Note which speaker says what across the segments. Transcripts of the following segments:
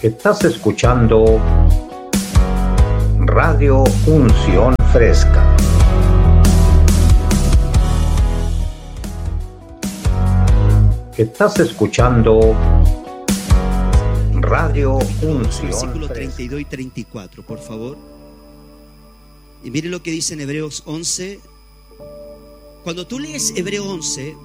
Speaker 1: Estás escuchando Radio Unción Fresca. Estás escuchando Radio Unción
Speaker 2: Versículo
Speaker 1: Fresca.
Speaker 2: 32 y 34, por favor. Y mire lo que dice en Hebreos 11. Cuando tú lees Hebreos 11,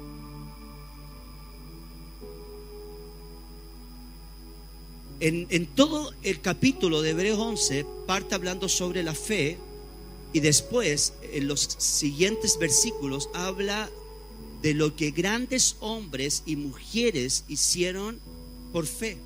Speaker 2: en todo el capítulo de Hebreos 11 parte hablando sobre la fe, y después en los siguientes versículos habla de lo que grandes hombres y mujeres hicieron por fe.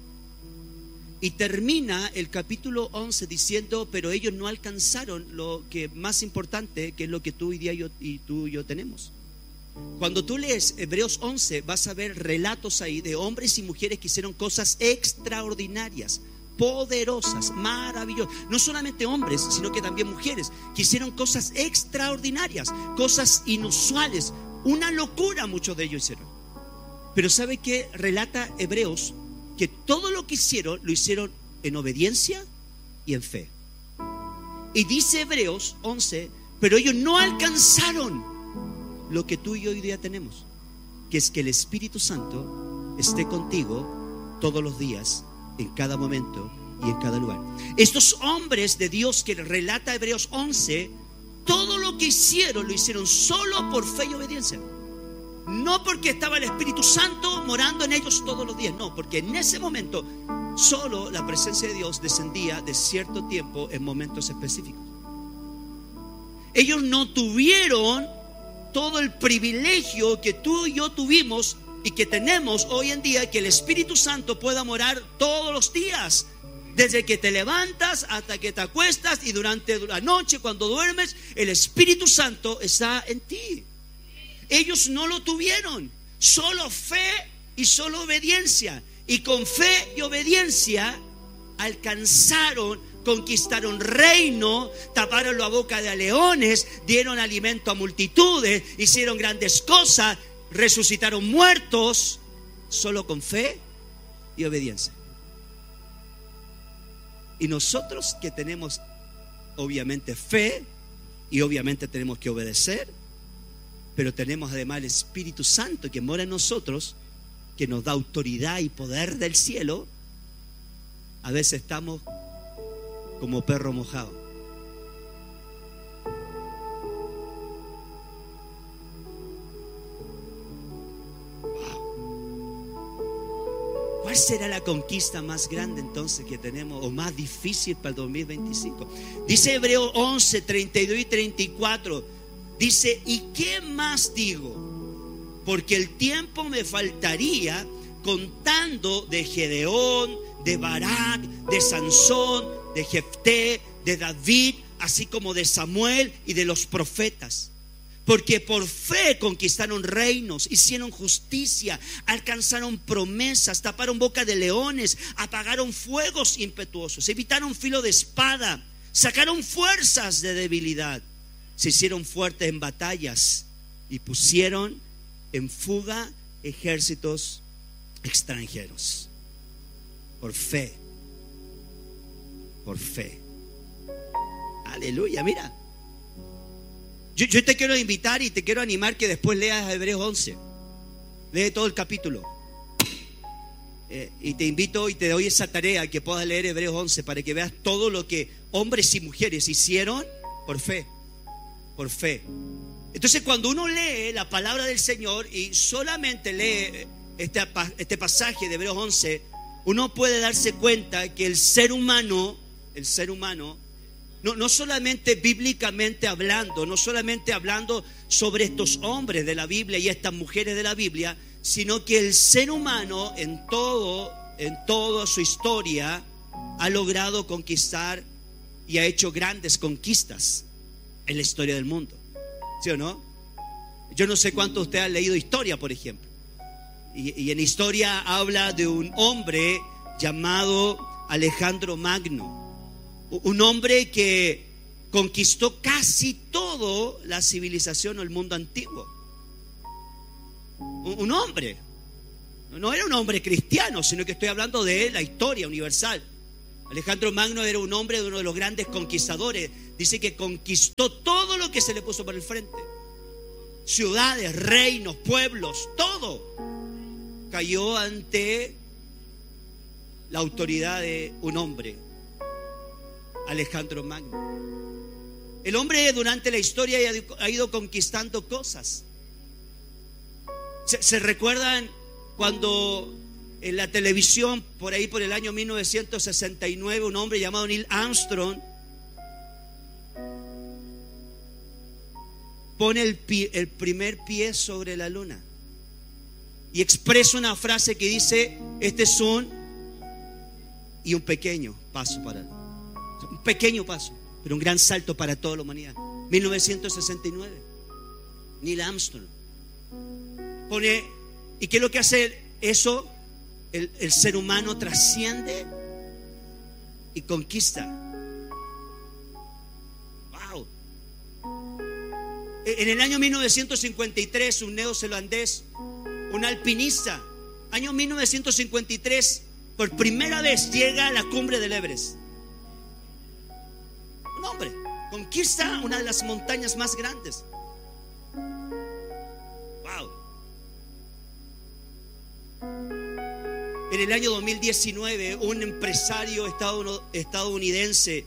Speaker 2: Y termina el capítulo 11 diciendo: pero ellos no alcanzaron lo que más importante, que es lo que tú y yo tenemos. Cuando tú lees Hebreos 11 vas a ver relatos ahí de hombres y mujeres que hicieron cosas extraordinarias, poderosas, maravillosas. No solamente hombres, sino que también mujeres que hicieron cosas extraordinarias, cosas inusuales. Una locura muchos de ellos hicieron. Pero ¿sabe qué relata Hebreos? Que todo lo que hicieron, lo hicieron en obediencia y en fe. Y dice Hebreos 11: pero ellos no alcanzaron lo que tú y yo hoy día tenemos, que es que el Espíritu Santo esté contigo todos los días, en cada momento y en cada lugar. Estos hombres de Dios que relata Hebreos 11, todo lo que hicieron, lo hicieron solo por fe y obediencia. No porque estaba el Espíritu Santo morando en ellos todos los días, no, porque en ese momento solo la presencia de Dios descendía de cierto tiempo en momentos específicos. Ellos no tuvieron todo el privilegio que tú y yo tuvimos y que tenemos hoy en día, que el Espíritu Santo pueda morar todos los días, desde que te levantas hasta que te acuestas, y durante la noche cuando duermes, el Espíritu Santo está en ti. Ellos no lo tuvieron, solo fe y solo obediencia. Y con fe y obediencia alcanzaron, conquistaron reino, taparon la boca de leones, dieron alimento a multitudes, hicieron grandes cosas, resucitaron muertos, solo con fe y obediencia. Y nosotros que tenemos obviamente fe y obviamente tenemos que obedecer, pero tenemos además el Espíritu Santo que mora en nosotros, que nos da autoridad y poder del cielo, a veces estamos como perro mojado. Wow. ¿Cuál será la conquista más grande entonces que tenemos, o más difícil para el 2025? Dice Hebreos 11, 32 y 34. Dice: ¿y qué más digo? Porque el tiempo me faltaría contando de Gedeón, de Barak, de Sansón, de Jefté, de David, así como de Samuel y de los profetas. Porque por fe conquistaron reinos, hicieron justicia, alcanzaron promesas, taparon boca de leones, apagaron fuegos impetuosos, evitaron filo de espada, sacaron fuerzas de debilidad, se hicieron fuertes en batallas y pusieron en fuga ejércitos extranjeros. Por fe. Por fe. Aleluya, mira. Yo te quiero invitar y te quiero animar que después leas Hebreos 11. Lee todo el capítulo. Y te invito y te doy esa tarea, que puedas leer Hebreos 11 para que veas todo lo que hombres y mujeres hicieron por fe. Por fe. Entonces, cuando uno lee la palabra del Señor y solamente lee este pasaje de Hebreos 11, uno puede darse cuenta que el ser humano, no solamente bíblicamente hablando, no solamente hablando sobre estos hombres de la Biblia y estas mujeres de la Biblia, sino que el ser humano en toda su historia ha logrado conquistar y ha hecho grandes conquistas en la historia del mundo. ¿Sí o no? Yo no sé cuántos de ustedes han leído historia, por ejemplo. Y en historia habla de un hombre llamado Alejandro Magno. Un hombre que conquistó casi toda la civilización o el mundo antiguo. Un hombre. No era un hombre cristiano, sino que estoy hablando de la historia universal. Alejandro Magno era un hombre de uno de los grandes conquistadores. Dice que conquistó todo lo que se le puso por el frente. Ciudades, reinos, pueblos, todo cayó ante la autoridad de un hombre, Alejandro Magno. El hombre durante la historia ha ido conquistando cosas. ¿Se recuerdan cuando en la televisión, por ahí por el año 1969, un hombre llamado Neil Armstrong pone el primer pie sobre la luna y expresa una frase que dice: este es un pequeño paso para él. Un pequeño paso, pero un gran salto para toda la humanidad. 1969, Neil Armstrong pone. ¿Y qué es lo que hace eso? El ser humano trasciende y conquista. ¡Wow! En el año 1953, un neozelandés, un alpinista, año 1953, por primera vez llega a la cumbre del Everest. Un hombre conquista una de las montañas más grandes. ¡Wow! En el año 2019, un empresario estadounidense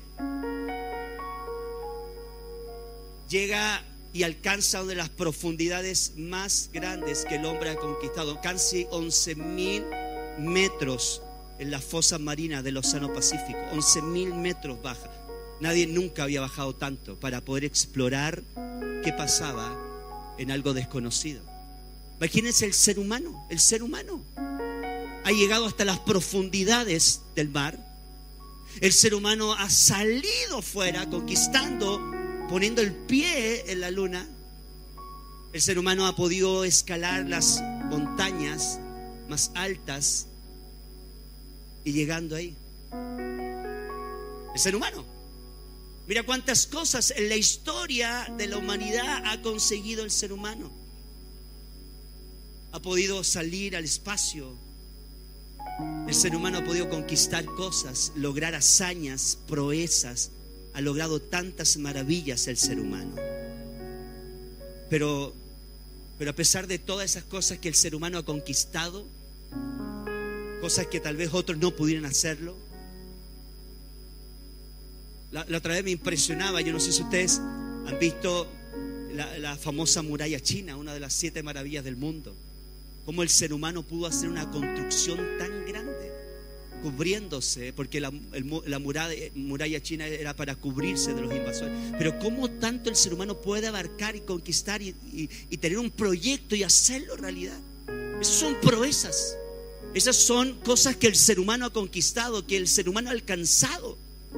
Speaker 2: llega y alcanza una de las profundidades más grandes que el hombre ha conquistado, casi 11.000 metros en la fosa marina del Océano Pacífico. 11.000 metros baja. Nadie nunca había bajado tanto para poder explorar qué pasaba en algo desconocido. Imagínense el ser humano. El ser humano ha llegado hasta las profundidades del mar. El ser humano ha salido fuera, conquistando, poniendo el pie en la luna. El ser humano ha podido escalar las montañas más altas y llegando ahí. El ser humano. Mira cuántas cosas en la historia de la humanidad ha conseguido el ser humano. Ha podido salir al espacio. El ser humano ha podido conquistar cosas, lograr hazañas, proezas. Ha logrado tantas maravillas el ser humano. Pero a pesar de todas esas cosas que el ser humano ha conquistado, cosas que tal vez otros no pudieran hacerlo. La otra vez me impresionaba, yo no sé si ustedes han visto la famosa muralla china, una de las 7 maravillas del mundo. Cómo el ser humano pudo hacer una construcción tan grande, cubriéndose, porque la muralla china era para cubrirse de los invasores. Pero cómo tanto el ser humano puede abarcar y conquistar y tener un proyecto y hacerlo realidad. Esas son proezas. Esas son cosas que el ser humano ha conquistado, que el ser humano ha alcanzado.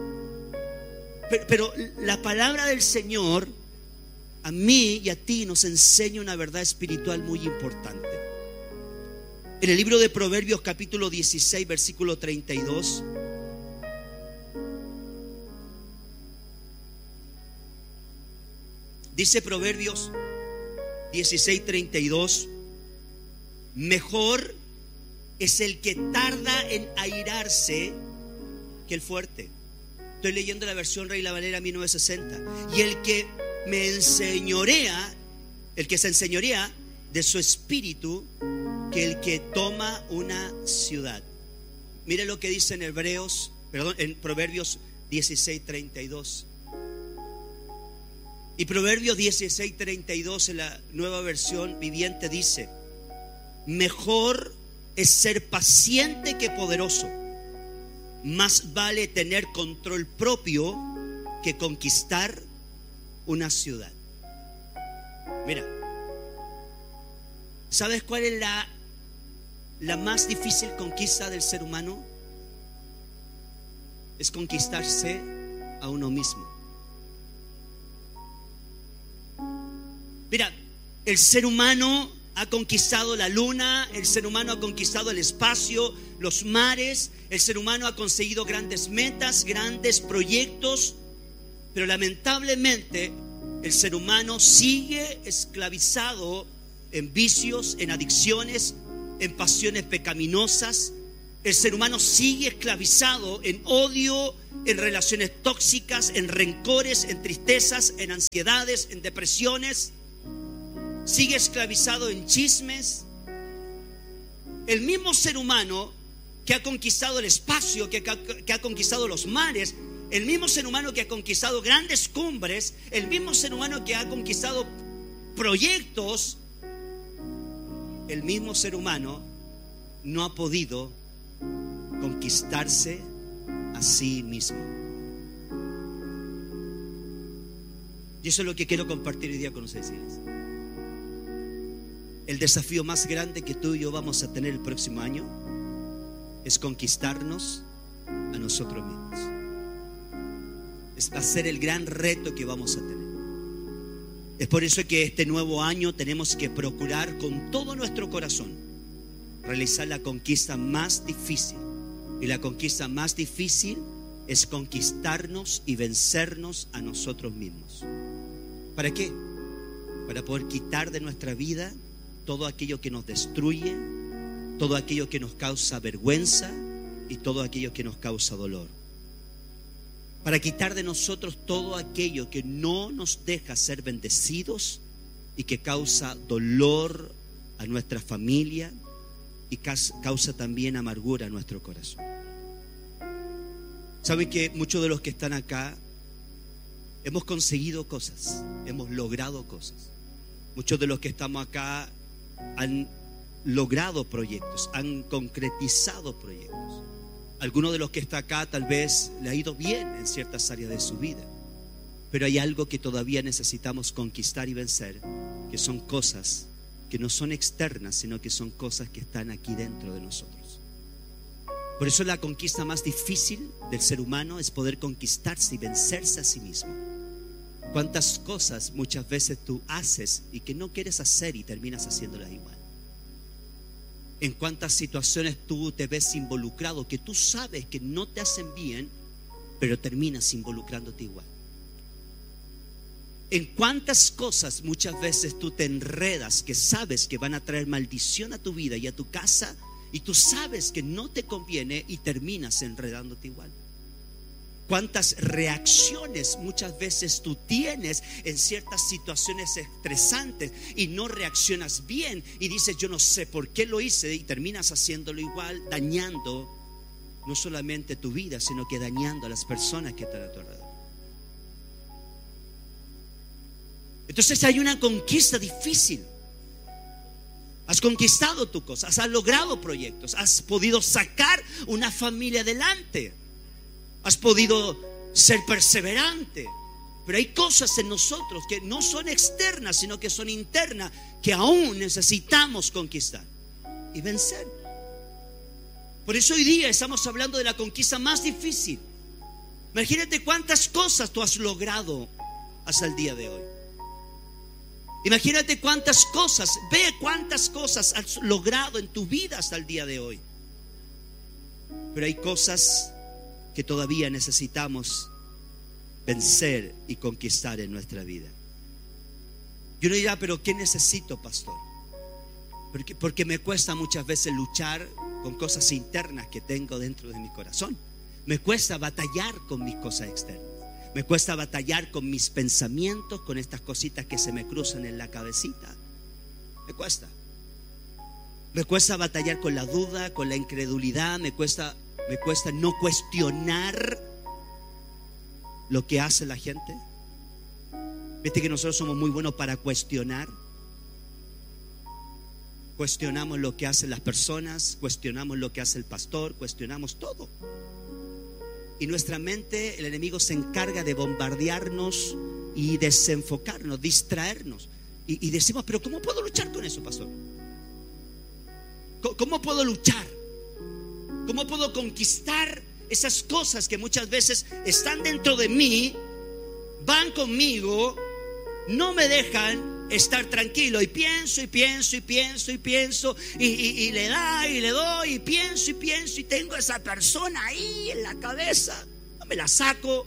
Speaker 2: Pero la palabra del Señor a mí y a ti nos enseña una verdad espiritual muy importante. En el libro de Proverbios capítulo 16 versículo 32 dice Proverbios 16:32: mejor es el que tarda en airarse que el fuerte. Estoy leyendo la versión Reina Valera 1960. Y el que se enseñorea de su espíritu, que el que toma una ciudad. Mire lo que dice en Proverbios 16:32. Y Proverbios 16:32 en la nueva versión viviente dice: mejor es ser paciente que poderoso. Más vale tener control propio que conquistar una ciudad. Mira, ¿sabes cuál es la más difícil conquista del ser humano? Es conquistarse a uno mismo. Mira, el ser humano ha conquistado la luna, el ser humano ha conquistado el espacio, los mares, el ser humano ha conseguido grandes metas, grandes proyectos, pero lamentablemente el ser humano sigue esclavizado en vicios, en adicciones, en pasiones pecaminosas. El ser humano sigue esclavizado en odio, en relaciones tóxicas, en rencores, en tristezas, en ansiedades, en depresiones. Sigue esclavizado en chismes. El mismo ser humano que ha conquistado el espacio, que ha conquistado los mares, el mismo ser humano que ha conquistado grandes cumbres, el mismo ser humano que ha conquistado proyectos, el mismo ser humano no ha podido conquistarse a sí mismo. Y eso es lo que quiero compartir hoy día con ustedes. El desafío más grande que tú y yo vamos a tener el próximo año es conquistarnos a nosotros mismos. Va a ser el gran reto que vamos a tener. Es por eso que este nuevo año tenemos que procurar con todo nuestro corazón realizar la conquista más difícil. Y la conquista más difícil es conquistarnos y vencernos a nosotros mismos. ¿Para qué? Para poder quitar de nuestra vida todo aquello que nos destruye, todo aquello que nos causa vergüenza y todo aquello que nos causa dolor. Para quitar de nosotros todo aquello que no nos deja ser bendecidos y que causa dolor a nuestra familia y causa también amargura a nuestro corazón. Saben que muchos de los que están acá hemos conseguido cosas, hemos logrado cosas. Muchos de los que estamos acá han logrado proyectos, han concretizado proyectos. Algunos de los que está acá tal vez le ha ido bien en ciertas áreas de su vida, pero hay algo que todavía necesitamos conquistar y vencer, que son cosas que no son externas, sino que son cosas que están aquí dentro de nosotros. Por eso la conquista más difícil del ser humano es poder conquistarse y vencerse a sí mismo. ¿Cuántas cosas muchas veces tú haces y que no quieres hacer y terminas haciéndolas igual? ¿En cuántas situaciones tú te ves involucrado que tú sabes que no te hacen bien, pero terminas involucrándote igual? ¿En cuántas cosas muchas veces tú te enredas que sabes que van a traer maldición a tu vida y a tu casa, y tú sabes que no te conviene y terminas enredándote igual? ¿Cuántas reacciones muchas veces tú tienes en ciertas situaciones estresantes y no reaccionas bien y dices yo no sé por qué lo hice, y terminas haciéndolo igual, dañando no solamente tu vida, sino que dañando a las personas que están a tu alrededor? Entonces hay una conquista difícil. Has conquistado tu cosa, has logrado proyectos, has podido sacar una familia adelante, has podido ser perseverante. Pero hay cosas en nosotros que no son externas, sino que son internas, que aún necesitamos conquistar y vencer. Por eso hoy día estamos hablando de la conquista más difícil. Imagínate cuántas cosas tú has logrado hasta el día de hoy. Imagínate cuántas cosas, ve cuántas cosas has logrado en tu vida hasta el día de hoy. Pero hay cosas que todavía necesitamos vencer y conquistar en nuestra vida. Yo no dirá, pero ¿qué necesito, pastor? Porque me cuesta muchas veces luchar con cosas internas que tengo dentro de mi corazón. Me cuesta batallar con mis cosas externas. Me cuesta batallar con mis pensamientos, con estas cositas que se me cruzan en la cabecita. Me cuesta. Me cuesta batallar con la duda, con la incredulidad. Me cuesta no cuestionar lo que hace la gente. Viste que nosotros somos muy buenos para cuestionar. Cuestionamos lo que hacen las personas, cuestionamos lo que hace el pastor, cuestionamos todo. Y nuestra mente, el enemigo se encarga de bombardearnos y desenfocarnos, distraernos. Y decimos, pero ¿cómo puedo luchar con eso, pastor? ¿Cómo puedo luchar? ¿Cómo puedo conquistar esas cosas que muchas veces están dentro de mí, van conmigo, no me dejan estar tranquilo? Y pienso y pienso y pienso y pienso y le doy y pienso y tengo a esa persona ahí en la cabeza, no me la saco.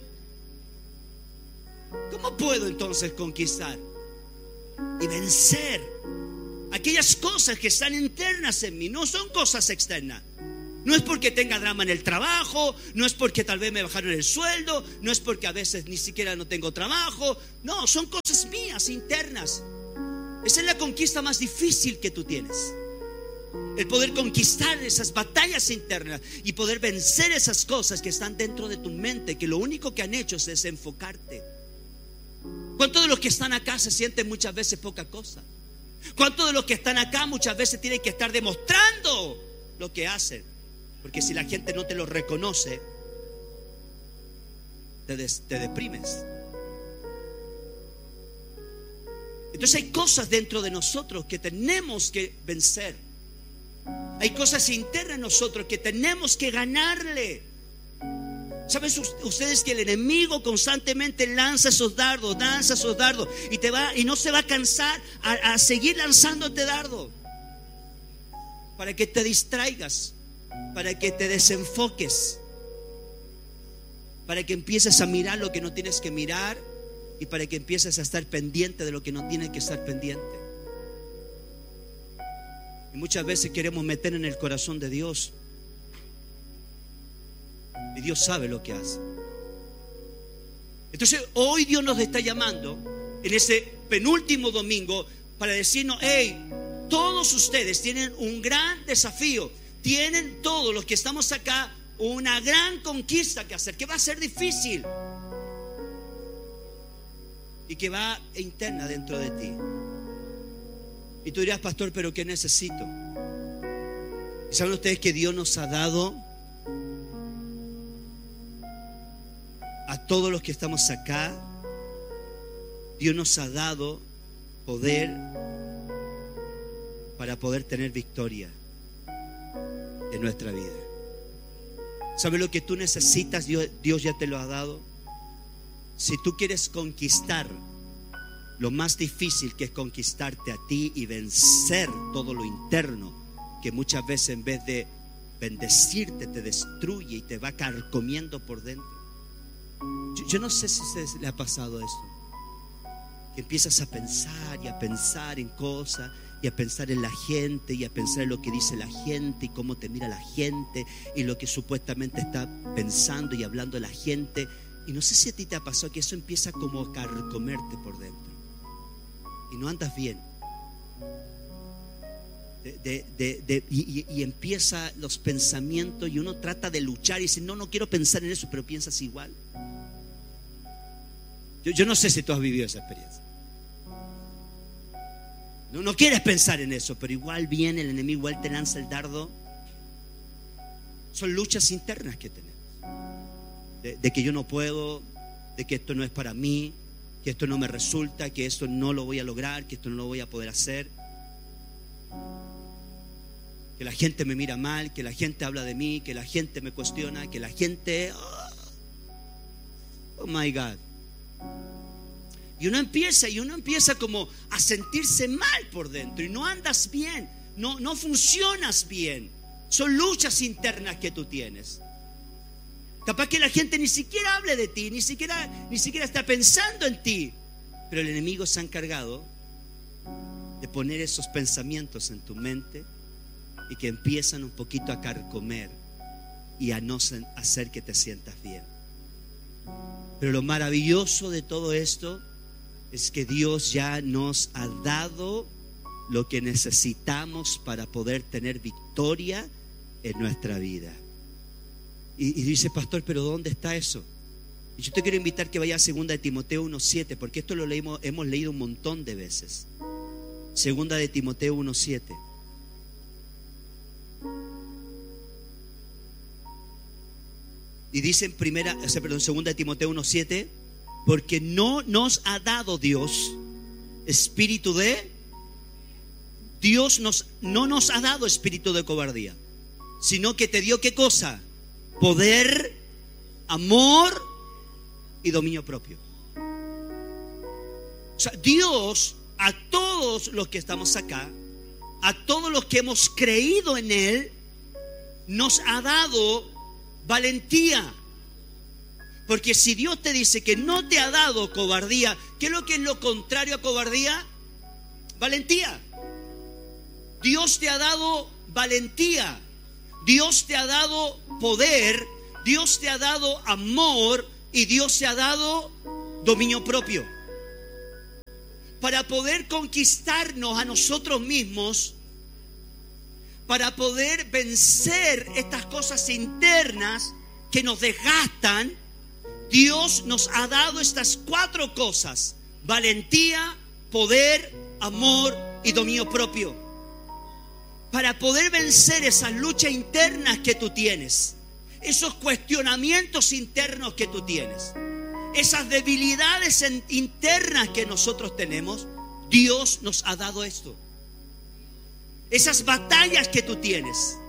Speaker 2: ¿Cómo puedo entonces conquistar y vencer Aquellas cosas que están internas en mí, no son cosas externas. No es porque tenga drama en el trabajo, no es porque tal vez me bajaron el sueldo, no es porque a veces ni siquiera no tengo trabajo. No, son cosas mías, internas. Esa es la conquista más difícil que tú tienes. El poder conquistar esas batallas internas y poder vencer esas cosas que están dentro de tu mente, que lo único que han hecho es desenfocarte. ¿Cuántos de los que están acá se sienten muchas veces poca cosa? ¿Cuántos de los que están acá muchas veces tienen que estar demostrando lo que hacen? Porque si la gente no te lo reconoce, te deprimes. Entonces hay cosas dentro de nosotros que tenemos que vencer. Hay cosas internas en nosotros que tenemos que ganarle. ¿Saben ustedes que el enemigo constantemente lanza esos dardos y no se va a cansar a seguir lanzándote dardos para que te distraigas, para que te desenfoques, para que empieces a mirar lo que no tienes que mirar y para que empieces a estar pendiente de lo que no tienes que estar pendiente? Y muchas veces queremos meter en el corazón de Dios, y Dios sabe lo que hace. Entonces hoy Dios nos está llamando en ese penúltimo domingo para decirnos: hey, todos ustedes tienen un gran desafío. Tienen todos los que estamos acá una gran conquista que hacer, que va a ser difícil y que va interna dentro de ti. Y tú dirás: pastor, ¿pero qué necesito? ¿Y saben ustedes que Dios nos ha dado a todos los que estamos acá? Dios nos ha dado poder para poder tener victoria en nuestra vida. ¿Sabes lo que tú necesitas? Dios ya te lo ha dado. Si tú quieres conquistar lo más difícil, que es conquistarte a ti y vencer todo lo interno, que muchas veces en vez de bendecirte te destruye y te va carcomiendo por dentro. Yo no sé si a ustedes le ha pasado eso, que empiezas a pensar en cosas, y a pensar en la gente, y a pensar en lo que dice la gente y cómo te mira la gente y lo que supuestamente está pensando y hablando la gente. Y no sé si a ti te ha pasado que eso empieza como a carcomerte por dentro y no andas bien. Y empieza los pensamientos y uno trata de luchar y dice: no quiero pensar en eso, pero piensas igual. Yo no sé si tú has vivido esa experiencia. No quieres pensar en eso, pero igual viene el enemigo, igual te lanza el dardo. Son luchas internas que tenemos, de que yo no puedo, de que esto no es para mí, que esto no me resulta, que esto no lo voy a lograr, que esto no lo voy a poder hacer, que la gente me mira mal, que la gente habla de mí, que la gente me cuestiona, que la gente, oh my God. Y uno empieza como a sentirse mal por dentro y no andas bien, no funcionas bien. Son luchas internas que tú tienes. Capaz que la gente ni siquiera hable de ti, ni siquiera está pensando en ti, pero el enemigo se ha encargado de poner esos pensamientos en tu mente y que empiezan un poquito a carcomer y a no hacer que te sientas bien. Pero lo maravilloso de todo esto es que Dios ya nos ha dado lo que necesitamos para poder tener victoria en nuestra vida. Y dice: pastor, ¿pero dónde está eso? Y yo te quiero invitar que vayas a 2 de Timoteo 1:7, porque esto hemos leído un montón de veces. 2 de Timoteo 1:7. Y dice en 2 de Timoteo 1:7: porque no nos ha dado Dios espíritu de... Dios no nos ha dado espíritu de cobardía, sino que te dio ¿qué cosa? Poder, amor y dominio propio. O sea, Dios a todos los que estamos acá, a todos los que hemos creído en Él, nos ha dado valentía. Porque si Dios te dice que no te ha dado cobardía, ¿qué es lo contrario a cobardía? Valentía. Dios te ha dado valentía, Dios te ha dado poder, Dios te ha dado amor y Dios te ha dado dominio propio. Para poder conquistarnos a nosotros mismos, para poder vencer estas cosas internas que nos desgastan, Dios nos ha dado estas 4 cosas: valentía, poder, amor y dominio propio. Para poder vencer esas luchas internas que tú tienes, esos cuestionamientos internos que tú tienes, esas debilidades internas que nosotros tenemos, Dios nos ha dado esto. Esas batallas que tú tienes,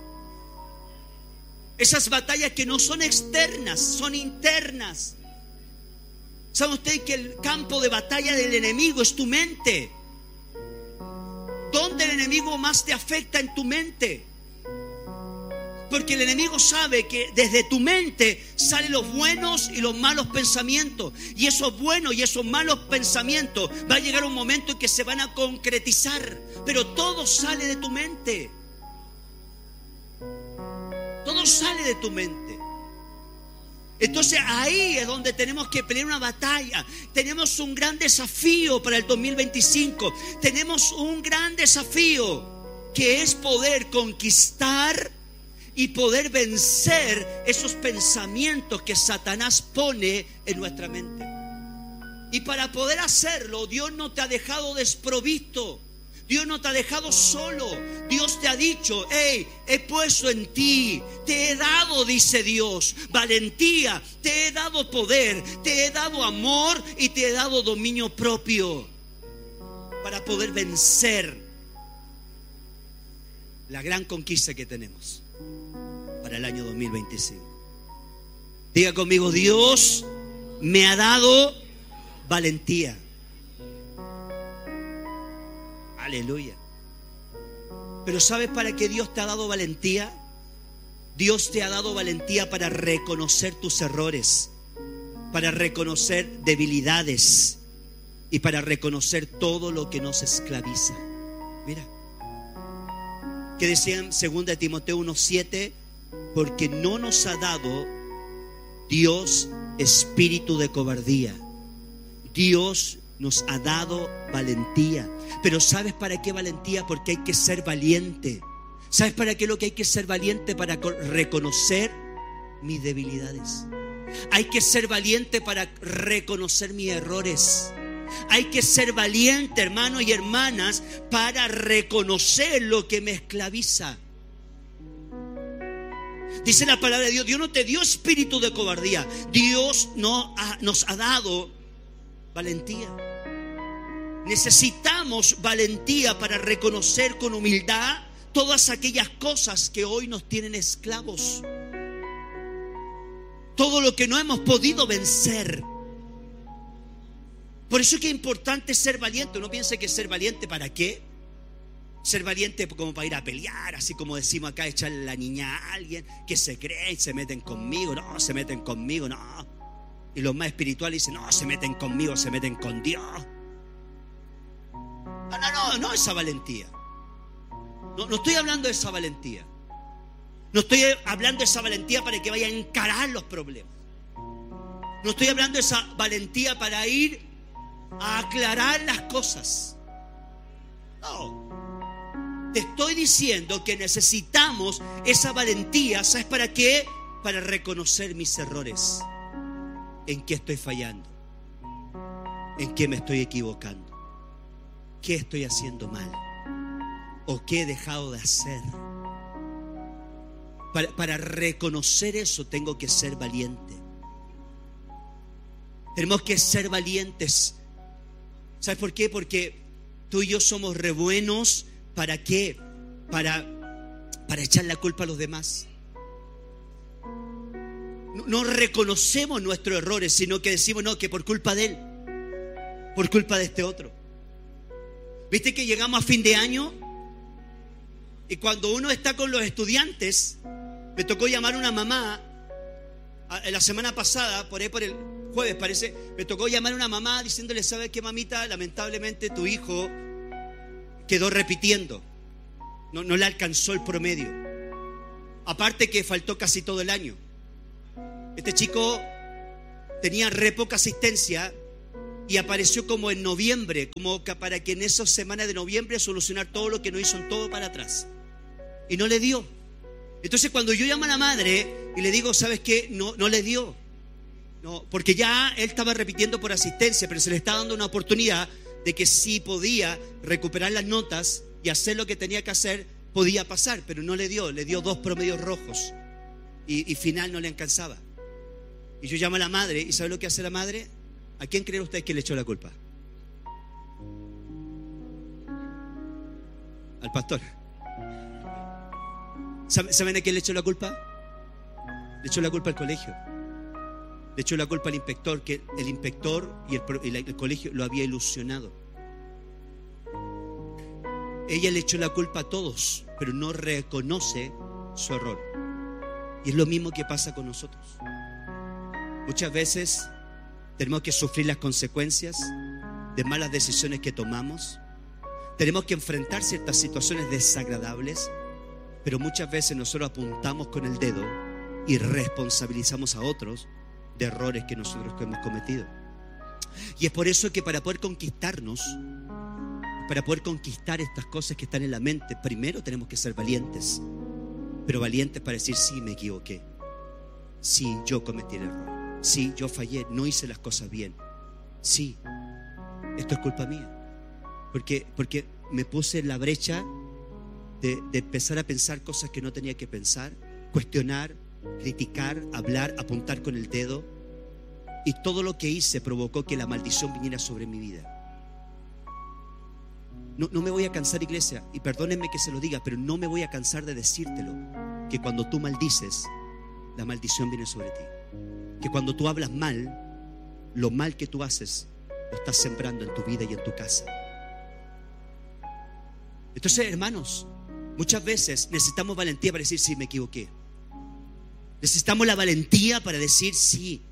Speaker 2: esas batallas que no son externas, son internas. ¿Sabe usted que el campo de batalla del enemigo es tu mente? ¿Dónde el enemigo más te afecta? En tu mente. Porque el enemigo sabe que desde tu mente salen los buenos y los malos pensamientos. Y esos buenos y esos malos pensamientos va a llegar un momento en que se van a concretizar. Pero todo sale de tu mente. Todo sale de tu mente. Entonces ahí es donde tenemos que pelear una batalla. Tenemos un gran desafío para el 2025. Tenemos un gran desafío que es poder conquistar y poder vencer esos pensamientos que Satanás pone en nuestra mente. Y para poder hacerlo, Dios no te ha dejado desprovisto. Dios no te ha dejado solo. Dios te ha dicho: hey, he puesto en ti, te he dado, dice Dios, valentía, te he dado poder, te he dado amor y te he dado dominio propio para poder vencer la gran conquista que tenemos para el año 2025. Diga conmigo: Dios me ha dado valentía. Aleluya. Pero ¿sabes para qué Dios te ha dado valentía? Dios te ha dado valentía para reconocer tus errores, para reconocer debilidades y para reconocer todo lo que nos esclaviza. Mira, que decía en 2 Timoteo 1:7, porque no nos ha dado Dios espíritu de cobardía. Dios nos ha dado valentía. Pero ¿sabes para qué valentía? Porque hay que ser valiente. ¿Sabes para qué lo que hay que ser valiente? Para reconocer mis debilidades. Hay que ser valiente para reconocer mis errores. Hay que ser valiente, hermanos y hermanas, para reconocer lo que me esclaviza. Dice la palabra de Dios: Dios no te dio espíritu de cobardía. Dios nos ha dado valentía. Necesitamos valentía para reconocer con humildad todas aquellas cosas que hoy nos tienen esclavos. Todo lo que no hemos podido vencer. Por eso es que es importante ser valiente. No piense que ser valiente, ¿para qué? Ser valiente como para ir a pelear, así como decimos acá, echarle la niña a alguien que se cree y se meten conmigo. No, se meten conmigo, no. Y los más espirituales dicen: no, se meten conmigo, se meten con Dios. No esa valentía. No estoy hablando de esa valentía. No estoy hablando de esa valentía para que vaya a encarar los problemas. No estoy hablando de esa valentía para ir a aclarar las cosas. No. Te estoy diciendo que necesitamos esa valentía. ¿Sabes para qué? Para reconocer mis errores. ¿En qué estoy fallando? ¿En qué me estoy equivocando? ¿Qué estoy haciendo mal? ¿O qué he dejado de hacer? Para reconocer eso tengo que ser valiente. Tenemos que ser valientes. ¿Sabes por qué? Porque tú y yo somos re buenos. ¿Para qué? Para echar la culpa a los demás. No reconocemos nuestros errores, sino que decimos: no, que por culpa de él, por culpa de este otro. ¿Viste que llegamos a fin de año? Y cuando uno está con los estudiantes, me tocó llamar a una mamá. La semana pasada, por ahí por el jueves parece, me tocó llamar a una mamá diciéndole: ¿sabes qué, mamita? Lamentablemente tu hijo quedó repitiendo. No le alcanzó el promedio. Aparte que faltó casi todo el año. Este chico tenía re poca asistencia y apareció como en noviembre, como para que en esas semanas de noviembre solucionar todo lo que no hizo en todo para atrás. Y no le dio. Entonces cuando yo llamo a la madre y le digo, ¿sabes qué? No le dio. No, porque ya él estaba repitiendo por asistencia, pero se le está dando una oportunidad de que si podía recuperar las notas y hacer lo que tenía que hacer, podía pasar, pero no le dio 2 promedios rojos y final no le alcanzaba. Y yo llamo a la madre, ¿y sabe lo que hace la madre? ¿A quién creen ustedes que le echó la culpa? Al pastor. ¿Saben a quién le echó la culpa? Le echó la culpa al colegio. Le echó la culpa al inspector, que el inspector y el colegio lo había ilusionado. Ella le echó la culpa a todos, pero no reconoce su error. Y es lo mismo que pasa con nosotros. Muchas veces tenemos que sufrir las consecuencias de malas decisiones que tomamos. Tenemos que enfrentar ciertas situaciones desagradables, pero muchas veces nosotros apuntamos con el dedo y responsabilizamos a otros de errores que nosotros hemos cometido. Y es por eso que para poder conquistarnos, para poder conquistar estas cosas que están en la mente, primero tenemos que ser valientes. Pero valientes para decir, sí, me equivoqué. Sí, yo cometí el error. Sí, yo fallé, no hice las cosas bien. Sí, esto es culpa mía. Porque me puse en la brecha de empezar a pensar cosas que no tenía que pensar, cuestionar, criticar, hablar, apuntar con el dedo. Y todo lo que hice provocó que la maldición viniera sobre mi vida. No me voy a cansar, iglesia, y perdónenme que se lo diga, pero no me voy a cansar de decírtelo, que cuando tú maldices, la maldición viene sobre ti. Que cuando tú hablas mal, lo mal que tú haces, lo estás sembrando en tu vida y en tu casa. Entonces, hermanos, muchas veces necesitamos valentía para decir, sí, me equivoqué. Necesitamos la valentía para decir, sí,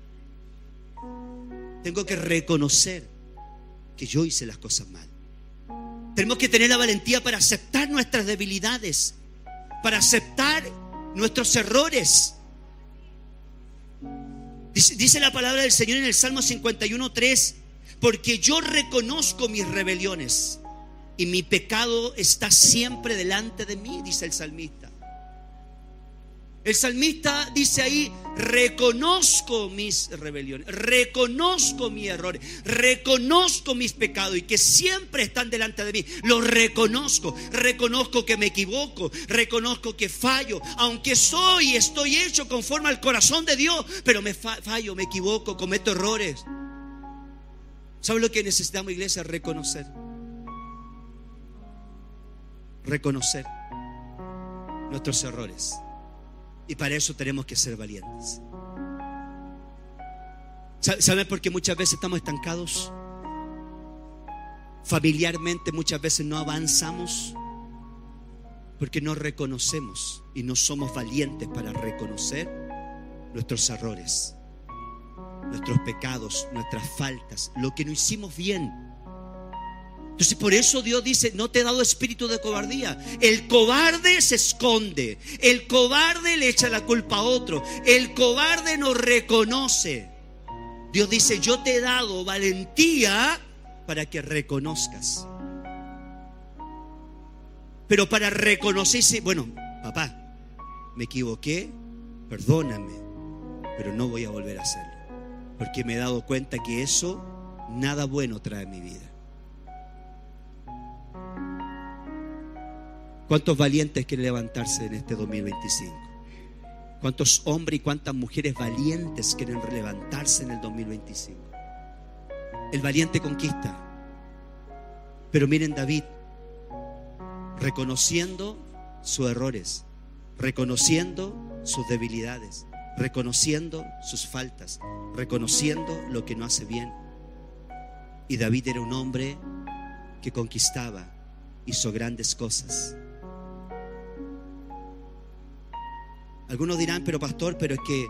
Speaker 2: tengo que reconocer que yo hice las cosas mal. Tenemos que tener la valentía para aceptar nuestras debilidades, para aceptar nuestros errores. Dice la palabra del Señor en el Salmo 51:3, porque yo reconozco mis rebeliones y mi pecado está siempre delante de mí, dice el salmista. El salmista dice ahí, reconozco mis rebeliones, reconozco mis errores, reconozco mis pecados y que siempre están delante de mí. Los reconozco, reconozco que me equivoco, reconozco que fallo, aunque estoy hecho conforme al corazón de Dios, pero me fallo, me equivoco, cometo errores. ¿Sabe lo que necesitamos, iglesia? Reconocer nuestros errores. Y para eso tenemos que ser valientes. ¿Saben por qué muchas veces estamos estancados? Familiarmente muchas veces no avanzamos porque no reconocemos y no somos valientes para reconocer nuestros errores, nuestros pecados, nuestras faltas, lo que no hicimos bien. Entonces por eso Dios dice, no te he dado espíritu de cobardía. El cobarde se esconde, el cobarde le echa la culpa a otro, el cobarde no reconoce. Dios dice, yo te he dado valentía para que reconozcas. Pero para reconocerse, bueno, papá, me equivoqué, perdóname, pero no voy a volver a hacerlo, porque me he dado cuenta que eso nada bueno trae a mi vida. ¿Cuántos valientes quieren levantarse en este 2025? ¿Cuántos hombres y cuántas mujeres valientes quieren levantarse en el 2025? El valiente conquista. Pero miren, David, reconociendo sus errores, reconociendo sus debilidades, reconociendo sus faltas, reconociendo lo que no hace bien. Y David era un hombre que conquistaba, hizo grandes cosas. Algunos dirán, pero pastor, pero es que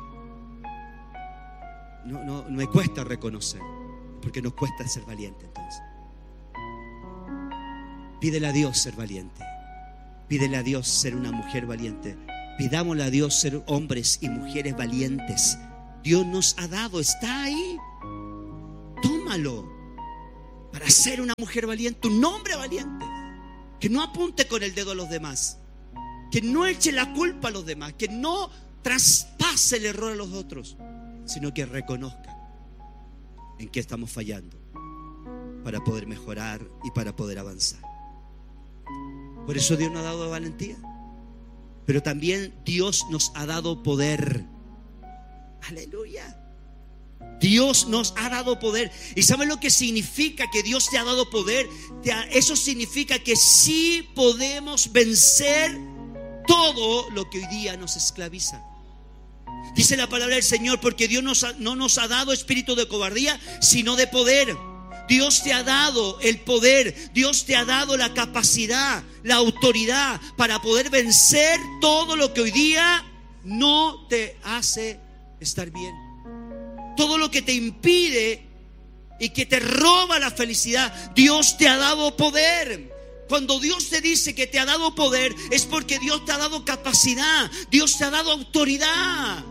Speaker 2: no me cuesta reconocer, porque nos cuesta ser valiente. Entonces pídele a Dios ser valiente. Pídele a Dios ser una mujer valiente. Pidámosle a Dios ser hombres y mujeres valientes. Dios nos ha dado, está ahí. Tómalo para ser una mujer valiente, un hombre valiente. Que no apunte con el dedo a los demás, que no eche la culpa a los demás, que no traspase el error a los otros, sino que reconozca en qué estamos fallando para poder mejorar y para poder avanzar. Por eso Dios nos ha dado valentía, pero también Dios nos ha dado poder. Aleluya. Dios nos ha dado poder. ¿Y saben lo que significa que Dios te ha dado poder? Eso significa que sí podemos vencer todo lo que hoy día nos esclaviza. Dice la palabra del Señor, porque Dios no nos ha dado espíritu de cobardía, sino de poder. Dios te ha dado el poder, Dios te ha dado la capacidad, la autoridad para poder vencer todo lo que hoy día no te hace estar bien. Todo lo que te impide y que te roba la felicidad, Dios te ha dado poder. Cuando Dios te dice que te ha dado poder, es porque Dios te ha dado capacidad, Dios te ha dado autoridad.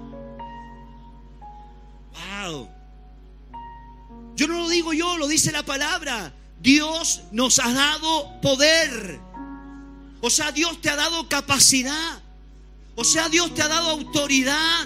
Speaker 2: Wow. Yo no lo digo yo, lo dice la palabra. Dios nos ha dado poder. O sea, Dios te ha dado capacidad. O sea, Dios te ha dado autoridad.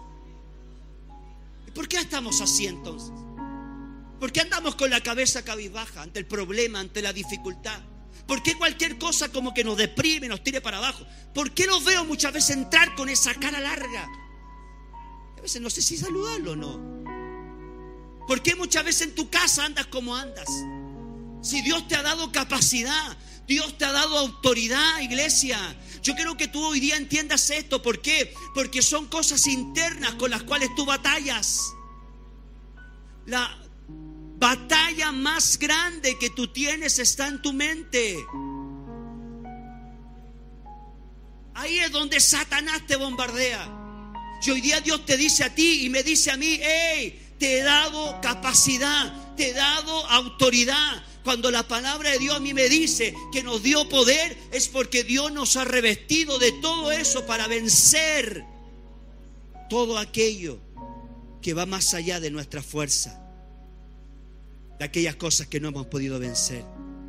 Speaker 2: ¿Y por qué estamos así entonces? ¿Por qué andamos con la cabeza cabizbaja ante el problema, ante la dificultad? ¿Por qué cualquier cosa como que nos deprime, nos tire para abajo? ¿Por qué los veo muchas veces entrar con esa cara larga? A veces no sé si saludarlo o no. ¿Por qué muchas veces en tu casa andas como andas? Si Dios te ha dado capacidad, Dios te ha dado autoridad, iglesia. Yo quiero que tú hoy día entiendas esto. ¿Por qué? Porque son cosas internas con las cuales tú batallas. La batalla más grande que tú tienes está en tu mente. Ahí es donde Satanás te bombardea. Y hoy día Dios te dice a ti y me dice a mí: hey, te he dado capacidad, te he dado autoridad. Cuando la palabra de Dios a mí me dice que nos dio poder, es porque Dios nos ha revestido de todo eso para vencer todo aquello que va más allá de nuestra fuerza, de aquellas cosas que no hemos podido vencer.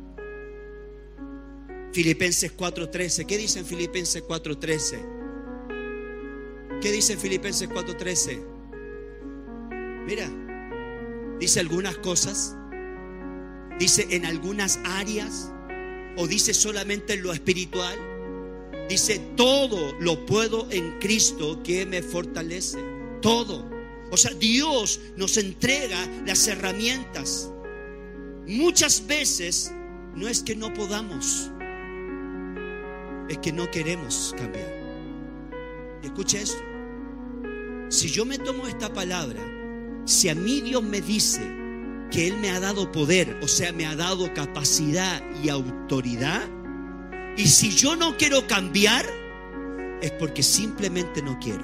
Speaker 2: Filipenses 4:13. ¿Qué dice en Filipenses 4:13? ¿Qué dice en Filipenses 4:13? Mira, dice algunas cosas, dice en algunas áreas, o dice solamente en lo espiritual. Dice: todo lo puedo en Cristo que me fortalece. Todo. O sea, Dios nos entrega las herramientas. Muchas veces no es que no podamos, es que no queremos cambiar. Y escucha esto: si yo me tomo esta palabra, si a mí Dios me dice que Él me ha dado poder, o sea, me ha dado capacidad y autoridad, y si yo no quiero cambiar, es porque simplemente no quiero.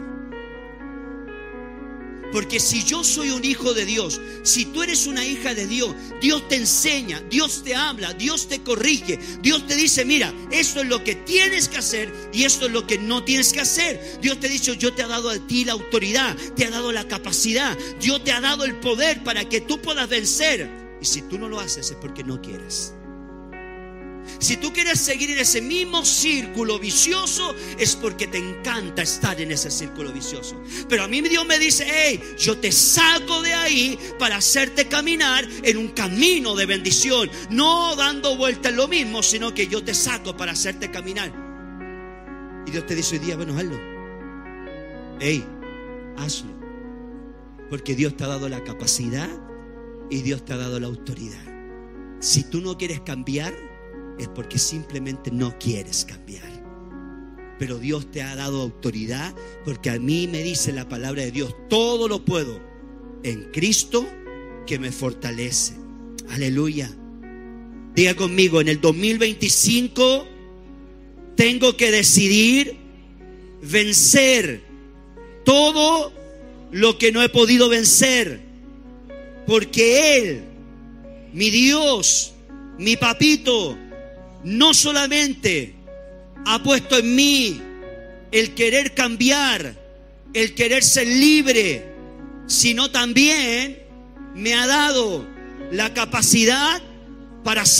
Speaker 2: Porque si yo soy un hijo de Dios, si tú eres una hija de Dios, Dios te enseña, Dios te habla, Dios te corrige, Dios te dice: mira, esto es lo que tienes que hacer y esto es lo que no tienes que hacer. Dios te dice: yo te he dado a ti la autoridad, te ha dado la capacidad, Dios te ha dado el poder para que tú puedas vencer. Y si tú no lo haces, es porque no quieres. Si tú quieres seguir en ese mismo círculo vicioso, es porque te encanta estar en ese círculo vicioso. Pero a mí Dios me dice: hey, yo te saco de ahí para hacerte caminar en un camino de bendición, no dando vuelta en lo mismo, sino que yo te saco para hacerte caminar. Y Dios te dice hoy día: bueno, hazlo. Hey, hazlo. Porque Dios te ha dado la capacidad y Dios te ha dado la autoridad. Si tú no quieres cambiar, es porque simplemente no quieres cambiar. Pero Dios te ha dado autoridad, porque a mí me dice la palabra de Dios: todo lo puedo en Cristo que me fortalece. Aleluya. Diga conmigo: en el 2025 tengo que decidir vencer todo lo que no he podido vencer, porque Él, mi Dios, mi papito, no solamente ha puesto en mí el querer cambiar, el querer ser libre, sino también me ha dado la capacidad para